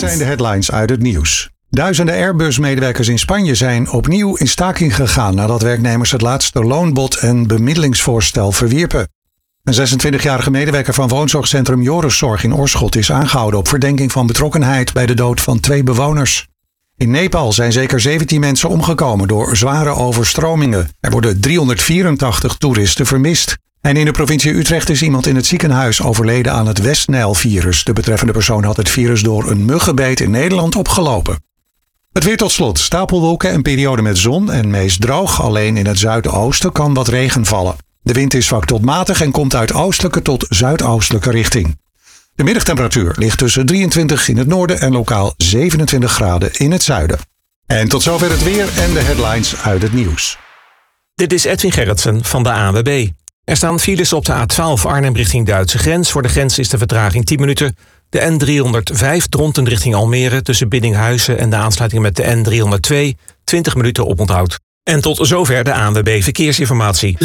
zijn de headlines uit het nieuws. Duizenden Airbus-medewerkers in Spanje zijn opnieuw in staking gegaan nadat werknemers het laatste loonbod en bemiddelingsvoorstel verwierpen. Een 26-jarige medewerker van woonzorgcentrum Joriszorg in Oorschot is aangehouden op verdenking van betrokkenheid bij de dood van 2 bewoners. In Nepal zijn zeker 17 mensen omgekomen door zware overstromingen. Er worden 384 toeristen vermist. En in de provincie Utrecht is iemand in het ziekenhuis overleden aan het West-Nijl-virus. De betreffende persoon had het virus door een muggenbeet in Nederland opgelopen. Het weer tot slot. Stapelwolken en periode met zon en meest droog. Alleen in het zuidoosten kan wat regen vallen. De wind is zwak tot matig en komt uit oostelijke tot zuidoostelijke richting. De middagtemperatuur ligt tussen 23 in het noorden en lokaal 27 graden in het zuiden. En tot zover het weer en de headlines uit het nieuws. Dit is Edwin Gerritsen van de ANWB. Er staan files op de A12 Arnhem richting Duitse grens. Voor de grens is de vertraging 10 minuten. De N305 Dronten richting Almere tussen Biddinghuizen en de aansluiting met de N302 20 minuten oponthoud. En tot zover de ANWB Verkeersinformatie.